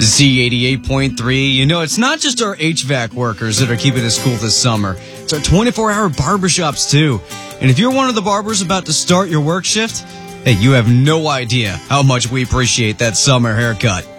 Z88.3. You know, it's not just our HVAC workers that are keeping us cool this summer. It's our 24-hour barbershops, too. And if you're one of the barbers about to start your work shift, hey, you have no idea how much we appreciate that summer haircut.